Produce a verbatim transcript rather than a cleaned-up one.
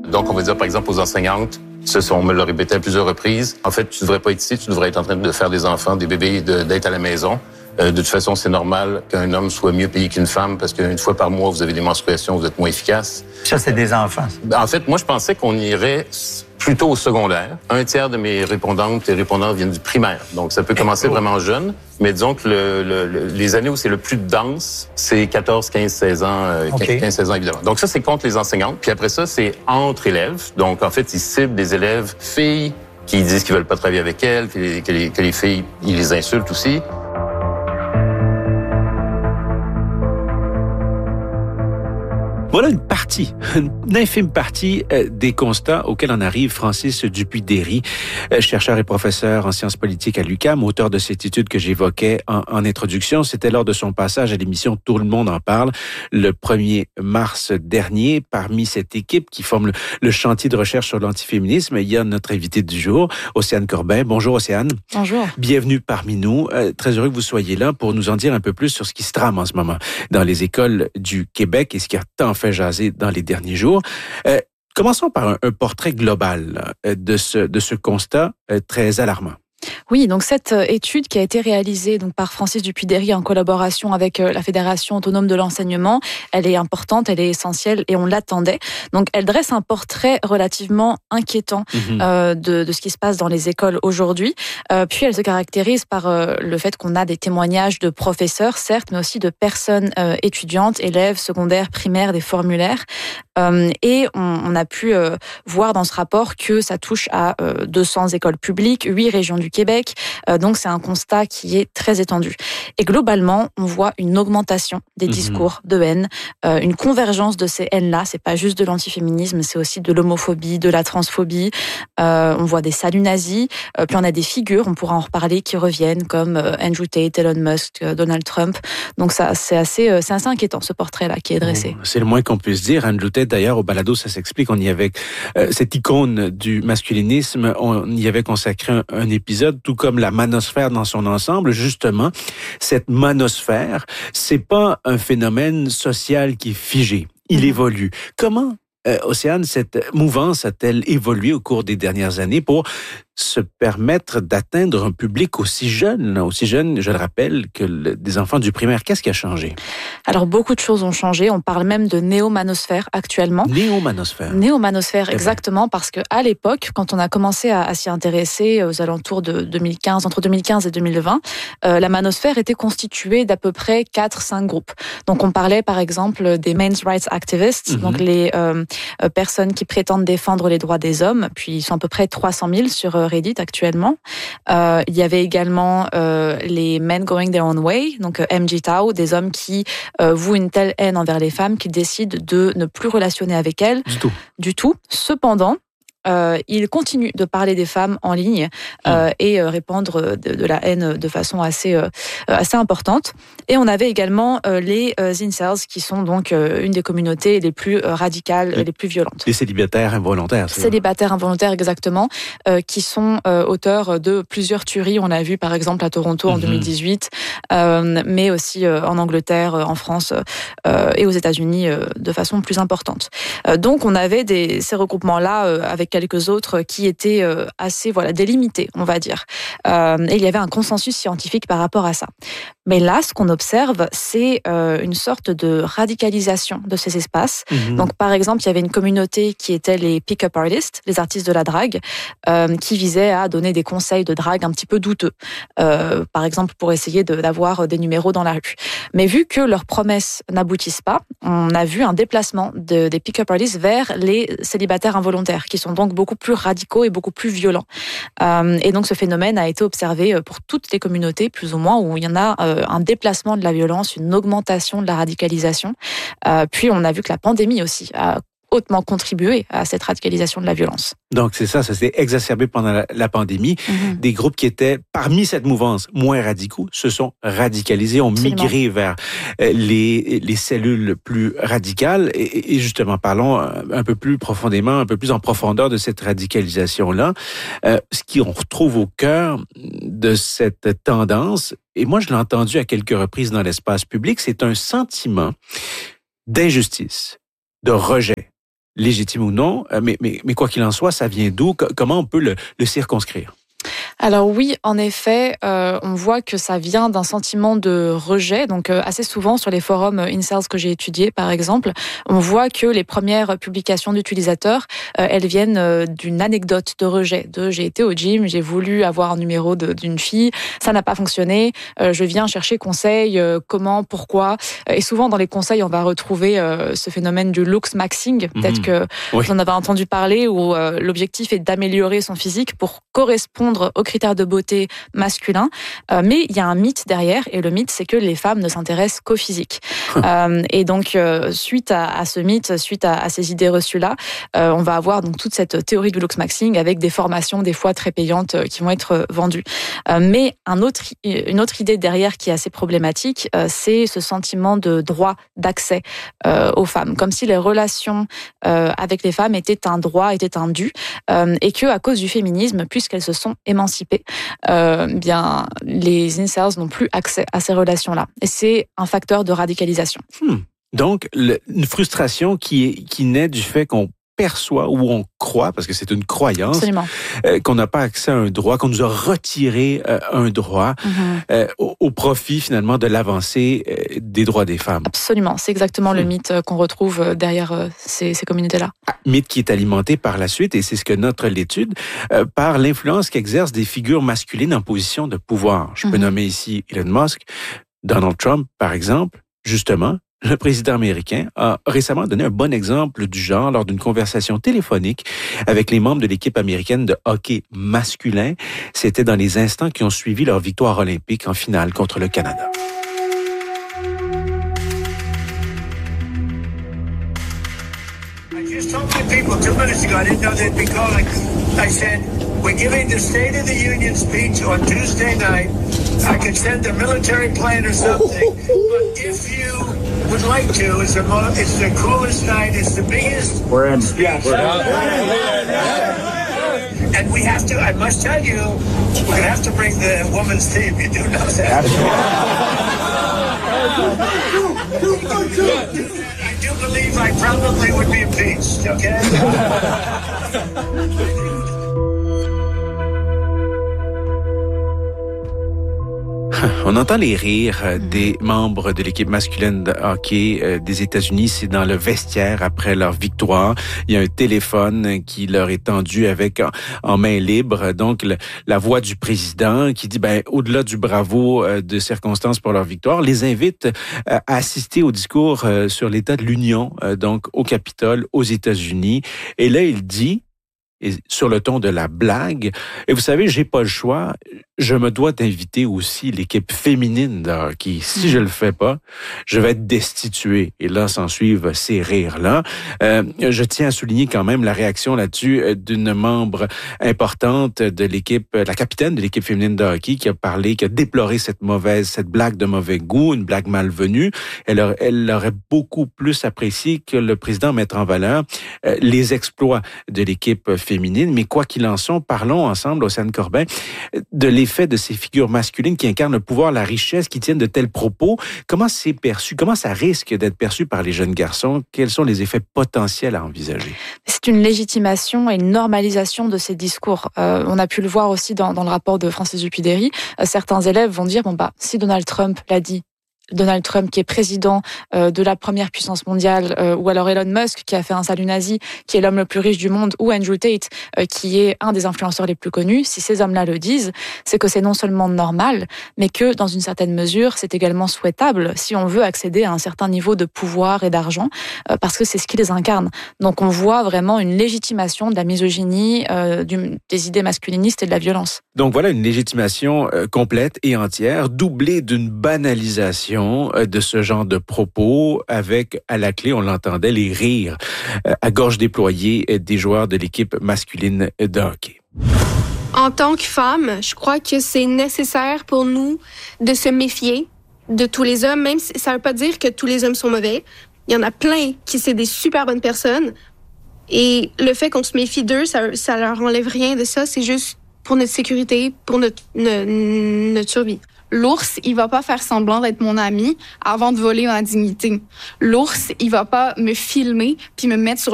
Donc, on va dire, par exemple, aux enseignantes, ce sont, on me l'a répété à plusieurs reprises, en fait, tu devrais pas être ici, tu devrais être en train de faire des enfants, des bébés, de, d'être à la maison. Euh, de toute façon, c'est normal qu'un homme soit mieux payé qu'une femme parce qu'une fois par mois, vous avez des menstruations, vous êtes moins efficace. Ça, c'est des enfants. En fait, moi, je pensais qu'on irait plutôt au secondaire. Un tiers de mes répondantes et répondants viennent du primaire. Donc, ça peut commencer oh. vraiment jeune. Mais disons que le, le, le, les années où c'est le plus dense, c'est quatorze, quinze, seize ans, euh, okay. quinze, seize ans, évidemment. Donc, ça, c'est contre les enseignantes. Puis après ça, c'est entre élèves. Donc, en fait, ils ciblent des élèves filles qui disent qu'ils veulent pas travailler avec elles, que les, que les, que les filles, ils les insultent aussi. Voilà une partie, une infime partie euh, des constats auxquels en arrive Francis Dupuy-Derry, euh, chercheur et professeur en sciences politiques à l'U Q A M, auteur de cette étude que j'évoquais en, en introduction. C'était lors de son passage à l'émission Tout le monde en parle, le premier mars dernier. Parmi cette équipe qui forme le, le chantier de recherche sur l'antiféminisme, il y a notre invité du jour, Océane Corbin. Bonjour Océane. Bonjour. Bienvenue parmi nous. Euh, très heureux que vous soyez là pour nous en dire un peu plus sur ce qui se trame en ce moment dans les écoles du Québec et ce qui a tant fait jaser dans les derniers jours. Euh, commençons par un, un portrait global là, de ce, de ce constat euh, très alarmant. Oui, donc cette étude qui a été réalisée donc par Francis Dupuy-Derry en collaboration avec la Fédération autonome de l'enseignement, elle est importante, elle est essentielle et on l'attendait. Donc elle dresse un portrait relativement inquiétant mmh. euh, de, de ce qui se passe dans les écoles aujourd'hui. Euh, puis elle se caractérise par euh, le fait qu'on a des témoignages de professeurs, certes, mais aussi de personnes euh, étudiantes, élèves, secondaires, primaires, des formulaires. Euh, et on, on a pu euh, voir dans ce rapport que ça touche à euh, deux cents écoles publiques, huit régions du Québec. Euh, donc, c'est un constat qui est très étendu. Et globalement, on voit une augmentation des mmh. discours de haine, euh, une convergence de ces haines-là. C'est pas juste de l'antiféminisme, c'est aussi de l'homophobie, de la transphobie. Euh, on voit des saluts nazis. Euh, puis on a des figures, on pourra en reparler, qui reviennent comme euh, Andrew Tate, Elon Musk, euh, Donald Trump. Donc, ça, c'est assez, euh, c'est assez inquiétant, ce portrait-là qui est dressé. Oh, c'est le moins qu'on puisse dire. Andrew Tate, d'ailleurs, au balado, ça s'explique. On y avait euh, cette icône du masculinisme. On y avait consacré un, un épisode, tout comme la manosphère dans son ensemble. Justement, cette manosphère, c'est pas un phénomène social qui est figé. Il mmh. évolue. Comment, euh, Océane, cette mouvance a-t-elle évolué au cours des dernières années pour se permettre d'atteindre un public aussi jeune, aussi jeune, je le rappelle, que le, des enfants du primaire? Qu'est-ce qui a changé? Alors, beaucoup de choses ont changé. On parle même de néomanosphère actuellement. Néomanosphère. Néomanosphère, eh exactement, ben. Parce que à l'époque, quand on a commencé à, à s'y intéresser aux alentours de deux mille quinze, entre deux mille quinze et deux mille vingt, euh, la manosphère était constituée d'à peu près quatre cinq groupes. Donc, on parlait, par exemple, des men's rights activists, mm-hmm. donc les euh, personnes qui prétendent défendre les droits des hommes, puis ils sont à peu près trois cent mille sur euh, Reddit actuellement. Euh, il y avait également euh, les Men Going Their Own Way, donc euh, M G T O W, des hommes qui euh, vouent une telle haine envers les femmes qu'ils décident de ne plus relationner avec elles. Du tout. Du tout. Cependant, Euh, il continue de parler des femmes en ligne euh, mmh. et euh, répandre de, de la haine de façon assez euh, assez importante. Et on avait également euh, les euh, incels qui sont donc euh, une des communautés les plus euh, radicales, et les plus violentes. Les célibataires involontaires. C'est célibataires involontaires, exactement, euh, qui sont euh, auteurs de plusieurs tueries. On a vu par exemple à Toronto en mmh. deux mille dix-huit, euh, mais aussi euh, en Angleterre, en France euh, et aux États-Unis euh, de façon plus importante. Euh, donc on avait des, ces regroupements-là euh, avec quelques autres qui étaient euh, assez voilà délimités, on va dire. Euh, et il y avait un consensus scientifique par rapport à ça. Mais là, ce qu'on observe, c'est euh, une sorte de radicalisation de ces espaces. Mmh. Donc, par exemple, il y avait une communauté qui était les pick-up artists, les artistes de la drague, euh, qui visaient à donner des conseils de drague un petit peu douteux. Euh, par exemple, pour essayer de, d'avoir des numéros dans la rue. Mais vu que leurs promesses n'aboutissent pas, on a vu un déplacement de, des pick-up artists vers les célibataires involontaires, qui sont donc beaucoup plus radicaux et beaucoup plus violents. Euh, et donc, ce phénomène a été observé pour toutes les communautés, plus ou moins, où il y en a euh, un déplacement de la violence, une augmentation de la radicalisation. Euh, puis, on a vu que la pandémie aussi a hautement contribué à cette radicalisation de la violence. Donc, c'est ça, ça s'est exacerbé pendant la, la pandémie. Mm-hmm. Des groupes qui étaient parmi cette mouvance moins radicaux se sont radicalisés, ont Absolument. migré vers les, les cellules plus radicales. Et, et justement, parlons un peu plus profondément, un peu plus en profondeur de cette radicalisation-là. Euh, ce qu'on retrouve au cœur de cette tendance, et moi je l'ai entendu à quelques reprises dans l'espace public, c'est un sentiment d'injustice, de rejet. légitime ou non, mais, mais, mais quoi qu'il en soit, ça vient d'où? Comment on peut le, le circonscrire? Alors oui, en effet, euh, on voit que ça vient d'un sentiment de rejet. Donc euh, assez souvent sur les forums incels que j'ai étudiés, par exemple, on voit que les premières publications d'utilisateurs, euh, elles viennent euh, d'une anecdote de rejet. De j'ai été au gym, j'ai voulu avoir un numéro de, d'une fille, ça n'a pas fonctionné. Euh, je viens chercher conseil, euh, comment, pourquoi. Et souvent dans les conseils, on va retrouver euh, ce phénomène du looks maxing. Peut-être mmh. que oui. vous en avez entendu parler, où euh, l'objectif est d'améliorer son physique pour correspondre aux critères de beauté masculins, euh, mais il y a un mythe derrière, et le mythe, c'est que les femmes ne s'intéressent qu'au physique. euh, et donc, euh, suite à, à ce mythe, suite à, à ces idées reçues-là, euh, on va avoir donc toute cette théorie du looks maxing avec des formations, des fois très payantes, euh, qui vont être vendues. Euh, mais un autre, une autre idée derrière qui est assez problématique, euh, c'est ce sentiment de droit d'accès euh, aux femmes, comme si les relations euh, avec les femmes étaient un droit, étaient un dû, euh, et que à cause du féminisme, puisqu'elles se sont émancipées, Euh, bien, les incels n'ont plus accès à ces relations-là. Et c'est un facteur de radicalisation. Hmm. Donc, le, une frustration qui, est, qui naît du fait qu'on perçoit ou on croit, parce que c'est une croyance, euh, qu'on n'a pas accès à un droit, qu'on nous a retiré euh, un droit mm-hmm. euh, au, au profit finalement de l'avancée euh, des droits des femmes. Absolument, c'est exactement mmh. le mythe qu'on retrouve derrière euh, ces, ces communautés-là. Ah, mythe qui est alimenté par la suite, et c'est ce que note l'étude, euh, par l'influence qu'exercent des figures masculines en position de pouvoir. Je peux mm-hmm. nommer ici Elon Musk, Donald Trump par exemple, justement. Le président américain a récemment donné un bon exemple du genre lors d'une conversation téléphonique avec les membres de l'équipe américaine de hockey masculin. C'était dans les instants qui ont suivi leur victoire olympique en finale contre le Canada. I just told the people two minutes ago, I didn't know they'd be calling. I said, we're giving the State of the Union speech on Tuesday night. I could send a military plane or something. But if you would like to, it's the, mo- it's the coolest night. It's the biggest. We're in. Yes. We're and we have to, I must tell you, we're going to have to bring the women's team. You do know that. I do believe I probably would be impeached, okay? On entend les rires des membres de l'équipe masculine de hockey des États-Unis. C'est dans le vestiaire après leur victoire. Il y a un téléphone qui leur est tendu avec en main libre. Donc, le, la voix du président qui dit, ben, au-delà du bravo de circonstances pour leur victoire, les invite à assister au discours sur l'état de l'Union, donc au Capitole, aux États-Unis. Et là, il dit, et sur le ton de la blague, et vous savez, j'ai pas le choix, je me dois d'inviter aussi l'équipe féminine de hockey. Si je le fais pas, je vais être destitué. Et là, s'en suivent ces rires-là. Euh, je tiens à souligner quand même la réaction là-dessus d'une membre importante de l'équipe, la capitaine de l'équipe féminine de hockey, qui a parlé, qui a déploré cette mauvaise, cette blague de mauvais goût, une blague malvenue. Elle, a, elle aurait beaucoup plus apprécié que le président mette en valeur euh, les exploits de l'équipe féminine. Mais quoi qu'il en soit, parlons ensemble, Océane Corbin, de l'effet de ces figures masculines qui incarnent le pouvoir, la richesse, qui tiennent de tels propos. Comment c'est perçu? Comment ça risque d'être perçu par les jeunes garçons? Quels sont les effets potentiels à envisager? C'est une légitimation et une normalisation de ces discours. Euh, on a pu le voir aussi dans, dans le rapport de Francis Dupidéry. Euh, certains élèves vont dire, bon bah, si Donald Trump l'a dit, Donald Trump qui est président euh, de la première puissance mondiale, euh, ou alors Elon Musk qui a fait un salut nazi, qui est l'homme le plus riche du monde, ou Andrew Tate euh, qui est un des influenceurs les plus connus, si ces hommes-là le disent, c'est que c'est non seulement normal, mais que dans une certaine mesure, c'est également souhaitable si on veut accéder à un certain niveau de pouvoir et d'argent, euh, parce que c'est ce qui les incarne. Donc on voit vraiment une légitimation de la misogynie, euh, du, des idées masculinistes et de la violence. Donc voilà une légitimation euh, complète et entière, doublée d'une banalisation de ce genre de propos, avec à la clé, on l'entendait, les rires à gorge déployée des joueurs de l'équipe masculine de hockey. En tant que femme, je crois que c'est nécessaire pour nous de se méfier de tous les hommes, même si ça ne veut pas dire que tous les hommes sont mauvais. Il y en a plein qui sont des super bonnes personnes. Et le fait qu'on se méfie d'eux, ça, ça leur enlève rien de ça. C'est juste pour notre sécurité, pour notre, notre, notre survie. L'ours, il va pas faire semblant d'être mon ami avant de voler ma dignité. L'ours, il va pas me filmer puis me mettre sur